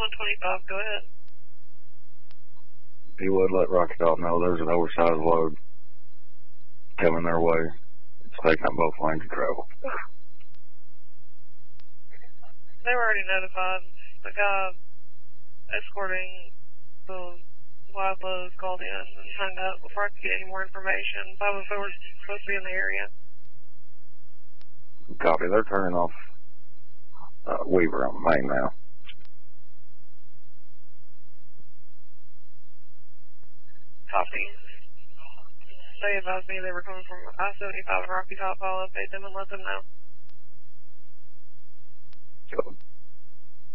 125, go ahead. If you would let Rocky Top know there's an oversized load coming their way. It's taking up both lanes of travel. They were already notified. The guy escorting the live loads called in and hung up before I could get any more information. 504 was supposed to be in the area. Copy. They're turning off Weaver on Main now. Copy. They advised me they were coming from I-75 and Rocky Top. I'll update them and let them know. Good.